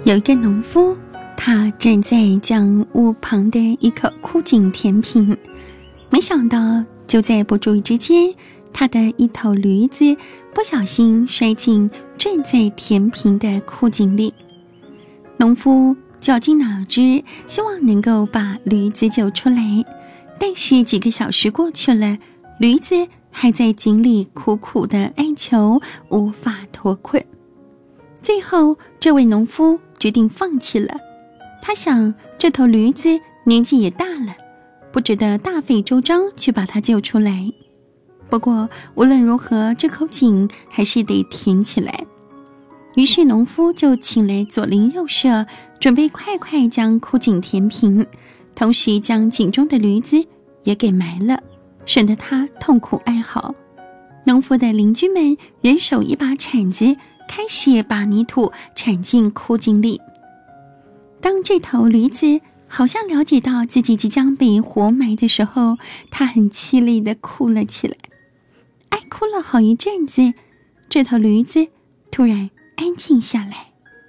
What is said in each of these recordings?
有一个农夫，他正在将屋旁的一口枯井填平，没想到就在不注意之间，他的一头驴子不小心摔进正在填平的枯井里。农夫绞尽脑汁，希望能够把驴子救出来，但是几个小时过去了，驴子还在井里苦苦地哀求，无法脱困。最后这位农夫决定放弃了，他想这头驴子年纪也大了，不值得大费周章去把它救出来。不过无论如何，这口井还是得填起来。于是农夫就请来左邻右舍，准备快快将枯井填平，同时将井中的驴子也给埋了，省得他痛苦哀嚎。农夫的邻居们人手一把铲子，开始把泥土铲进枯井里。当这头驴子好像了解到自己即将被活埋的时候，它很凄厉地哭了起来。哀哭了好一阵子，这头驴子突然安静下来。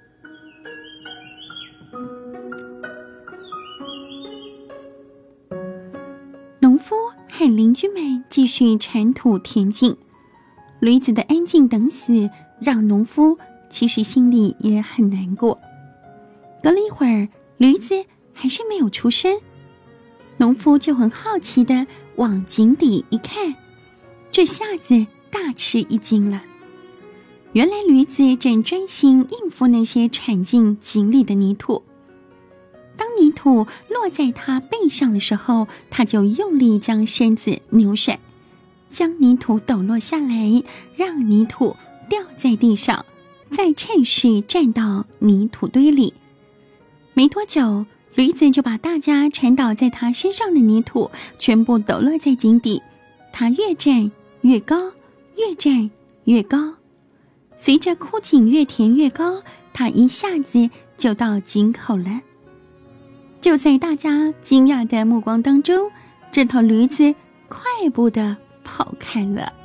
农夫和邻居们继续铲土填井，驴子的安静等死让农夫其实心里也很难过。隔了一会儿，驴子还是没有出声，农夫就很好奇地往井底一看，这下子大吃一惊了。原来驴子正专心应付那些铲进井里的泥土，当泥土落在它背上的时候，它就用力将身子扭甩，将泥土抖落下来，让泥土掉在地上，再趁势站到泥土堆里。没多久，驴子就把大家缠倒在它身上的泥土全部抖落在井底，它越站越高，越站越高。随着枯井越填越高，它一下子就到井口了。就在大家惊讶的目光当中，这头驴子快步地跑开了。